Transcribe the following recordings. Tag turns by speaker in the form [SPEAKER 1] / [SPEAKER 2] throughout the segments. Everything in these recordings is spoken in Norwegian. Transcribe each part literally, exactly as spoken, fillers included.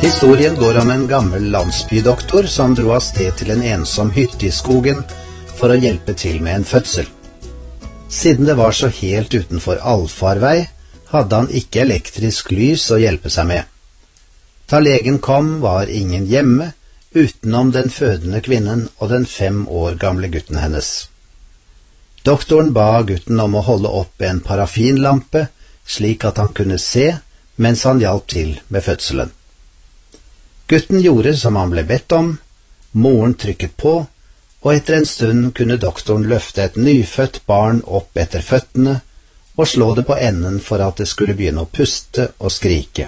[SPEAKER 1] Historien går om en gammel landsbydoktor som dro av sted til en ensom hytte i skogen for å hjelpe til med en fødsel. Siden det var så helt utenfor allfarvei, hadde han ikke elektrisk lys å hjelpe seg med. Da legen kom, var ingen hjemme, utenom den fødende kvinnen og den fem år gamle gutten hennes. Doktoren ba gutten om å holde opp en parafinlampe, slik at han kunne se, mens han hjalp til med fødselen. Gutten gjorde som han ble bedt om, moren trykket på, og etter en stund kunne doktoren løfte et nyfødt barn opp etter føttene og slå det på enden for at det skulle begynne å puste og skrike.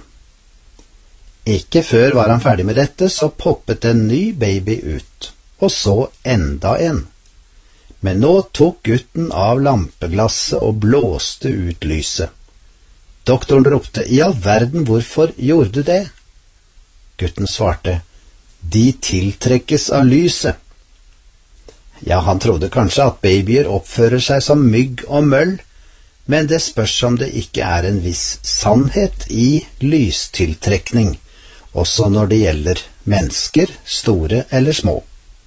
[SPEAKER 1] Ikke før var han ferdig med dette, så poppet en ny baby ut, og så enda en. Men nå tok gutten av lampeglasset og blåste ut lyset. Doktoren ropte, «I all verden, hvorfor gjorde du det?» Gutten svarte, «De tiltrekkes av lyset.» Ja, han trodde kanskje at babyer oppfører seg som mygg og møll, men det spørs om det ikke er en viss sannhet i lystiltrekning, også når det gjelder mennesker, store eller små.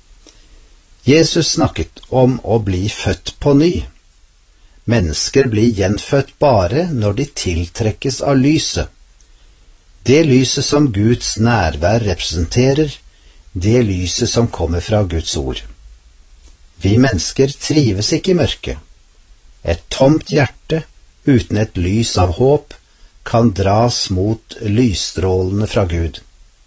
[SPEAKER 1] Jesus snakket om å bli født på ny. Mennesker blir gjenfødt bare når de tiltrekkes av lyset. Det lyset som Guds nærvær representerer, det lyset som kommer fra Guds ord. Vi mennesker trives ikke i mørket. Et tomt hjerte uten et lys av håp kan dras mot lysstrålene fra Gud.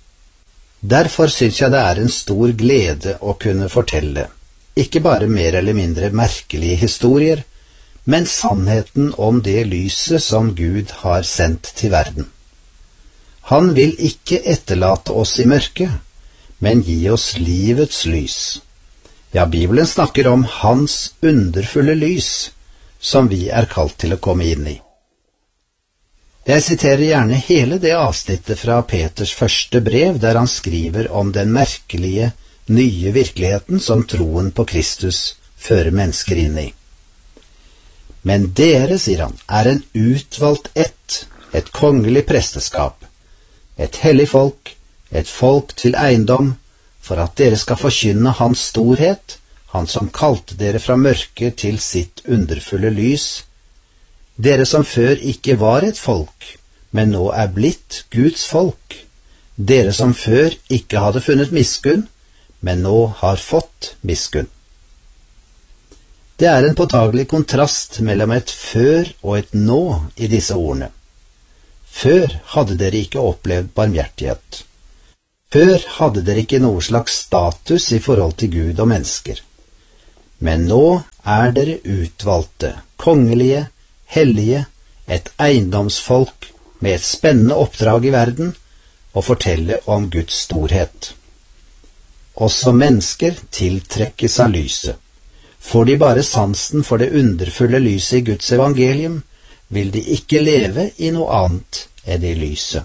[SPEAKER 1] Derfor synes jeg det er en stor glede å kunne fortelle, ikke bare mer eller mindre merkelige historier, men sannheten om det lyset som Gud har sendt til verden. Han vil ikke etterlate oss i mørket, men gi oss livets lys. Ja, Bibelen snakker om hans underfulle lys, som vi er kalt til å komme inn i. Jeg siterer gjerne hele det avsnittet fra Peters første brev, der han skriver om den merkelige, nye virkeligheten som troen på Kristus fører mennesker inn i. Men dere, sier han, er en utvalgt ett, et kongelig presteskap, et hellig folk, et folk til eiendom, for at dere skal forkynne hans storhet, han som kalte dere fra mørket til sitt underfulle lys, dere som før ikke var et folk, men nå er blitt Guds folk, dere som før ikke hadde funnet miskunn, men nå har fått miskunn. Det er en påtagelig kontrast mellom et før og et nå i disse ordene. Før hadde dere ikke opplevd barmhjertighet. Før hadde dere ikke noe slags status i forhold til Gud og mennesker. Men nå er dere utvalgte, kongelige, hellige, et eiendomsfolk med et spennende oppdrag i verden, å fortelle om Guds storhet. Også mennesker tiltrekkes av lyset. Får de bare sansen for det underfulle lyset i Guds evangelium, vil de ikke leve i noe annet enn i lyset.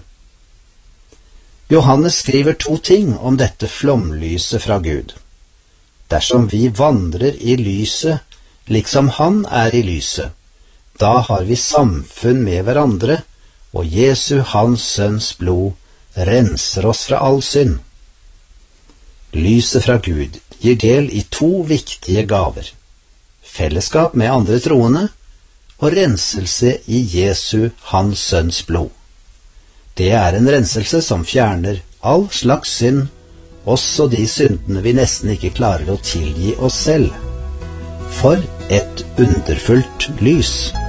[SPEAKER 1] Johannes skriver to ting om dette flomlyset fra Gud. Dersom vi vandrer i lyset, liksom han er i lyset, da har vi samfunn med hverandre, og Jesu, hans sønns blod, renser oss fra all synd. Lyset fra Gud gir del i to viktige gaver, fellesskap med andre troende, og renselse i Jesu, hans sønns blod. Det er en renselse som fjerner all slags synd, også de syndene vi nesten ikke klarer å tilgi oss selv. For et underfullt lys!